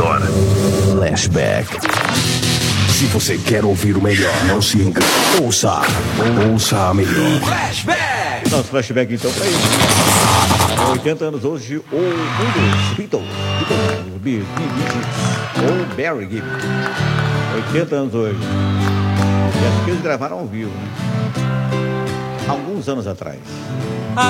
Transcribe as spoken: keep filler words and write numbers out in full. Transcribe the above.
melhor. Flashback. Se você quer ouvir o melhor, não se engane. Ouça, ouça a melhor. Flashback. Nosso flashback então pra isso. oitenta anos hoje, o mundo Beatles, Beatles, Beatles, ou Barry Gibb. oitenta anos hoje. E acho que eles gravaram ao vivo, né? Alguns anos atrás.